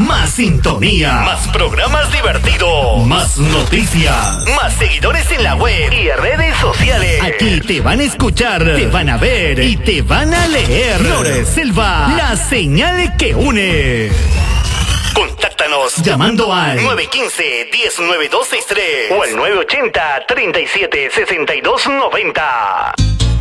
más sintonía, más programas divertidos, más noticias, más seguidores en la web y redes sociales. Aquí te van a escuchar, te van a ver y te van a leer. Flores Selva, la señal que une. Contáctanos llamando al 915-109263 o al 980-376290.